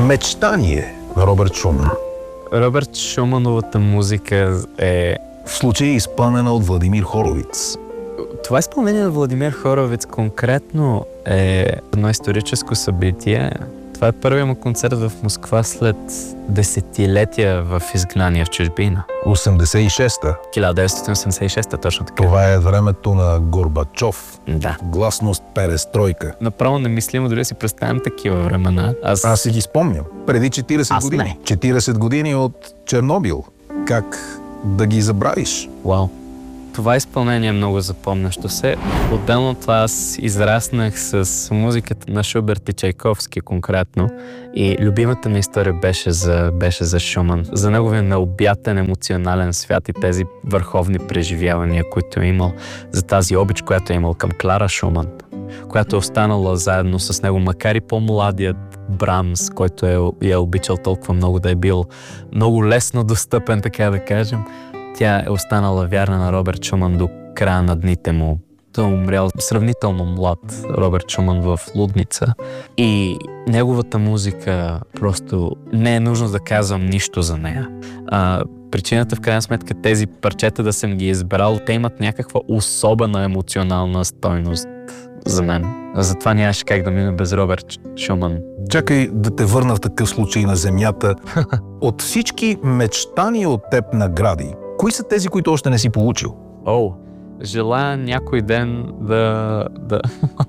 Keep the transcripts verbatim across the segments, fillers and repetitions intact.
Мечтание на Робърт Шуман. Робърт Шумановата музика е... В случая е изпълнена от Владимир Хоровиц. Това изпълнение на Владимир Хоровиц конкретно е едно историческо събитие. Това е първият му концерт в Москва след десетилетия в изгнание в чужбина. осемдесет и шеста. хиляда деветстотин осемдесет и шеста, точно така. Това е времето на Горбачов. Да. Гласност перестройка. Направо немислимо дори да си представям такива времена. Аз, Аз си ги спомням. Преди четиридесет Аз години. не. четиридесет години от Чернобил. Как да ги забравиш? Вау. Това изпълнение е много запомнящо се. Отделно това аз израснах с музиката на Шуберт и Чайковски конкретно. И любимата ми история беше за, беше за Шуман. За неговия необятен емоционален свят и тези върховни преживявания, които е имал. За тази обич, която е имал към Клара Шуман, която е останала заедно с него, макар и по-младият Брамс, който е, е обичал толкова много, да е бил много лесно достъпен, така да кажем. Тя е останала вярна на Робърт Шуман до края на дните му. Той е умрял сравнително млад, Робърт Шуман, в Лудница. И неговата музика просто не е нужно да казвам нищо за нея. А, причината в крайна сметка тези парчета да съм ги избрал, те имат някаква особена емоционална стойност за мен. Затова нямаше как да мине без Робърт Шуман. Чакай да те върна в такъв случай на земята. От всички мечтания от теб награди, кои са тези, които още не си получил? О, желая някой ден да... да...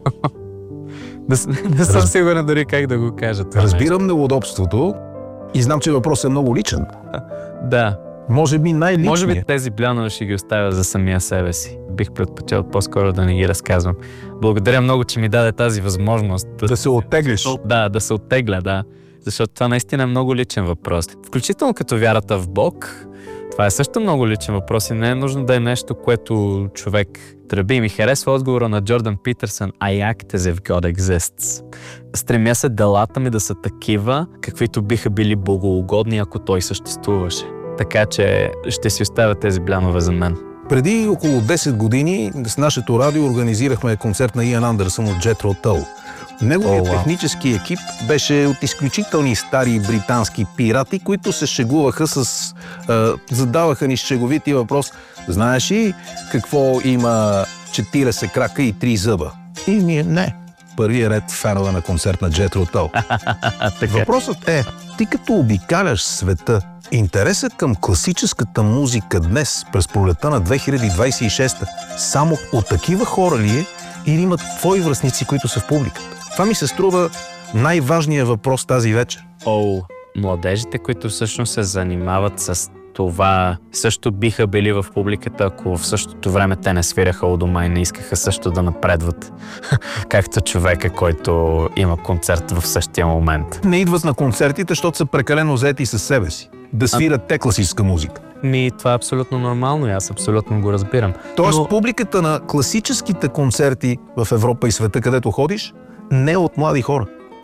да не съм Раз... сигурен дори как да го кажа. Разбирам неудобството и знам, че въпросът е много личен. Да. Може би най-личният. Може би тези блянове ще ги оставя за самия себе си. Бих предпочел по-скоро да не ги разказвам. Благодаря много, че ми даде тази възможност. Да се оттеглиш. Да, да се оттегля, да. Защото това наистина е много личен въпрос. Включително като вярата в Бог, това е също много личен въпрос и не е нужно да е нещо, което човек тръби. Ми харесва отговора на Джордан Питърсън: I act as if God exists. Стремя се делата ми да са такива, каквито биха били богоугодни, ако той съществуваше. Така че ще си оставя тези блянове за мен. Преди около десет години с нашето радио организирахме концерт на Иан Андерсън от Jethro Tull. Неговият О, технически екип беше от изключителни стари британски пирати, които се шегуваха с... А, задаваха ни шеговити въпрос: знаеш ли какво има четиридесет крака и три зъба? И ние не. Първият ред фенове на концерт на Jethro Tull. Въпросът е, ти като обикаляш света, интересът към класическата музика днес, през пролета на две хиляди двадесет и шеста, само от такива хора ли е, или имат твои връстници, които са в публиката? Това ми се струва най-важният въпрос тази вечер. О, младежите, които всъщност се занимават с това, също биха били в публиката, ако в същото време те не свираха у дома и не искаха също да напредват. Както човека, който има концерт в същия момент. Не идват на концертите, защото са прекалено заети със себе си. Да свират те класическа музика. Ми, това е абсолютно нормално и аз абсолютно го разбирам. Тоест, Но... публиката на класическите концерти в Европа и света, където ходиш, не е от млади хора.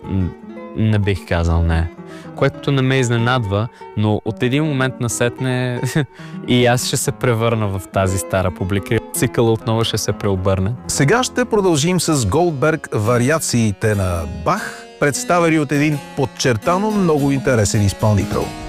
Не бих казал не. Което не ме изненадва, но от един момент насетне и аз ще се превърна в тази стара публика. Цикъла отново ще се преобърне. Сега ще продължим с Голдберг вариациите на Бах, представени от един подчертано много интересен изпълнител.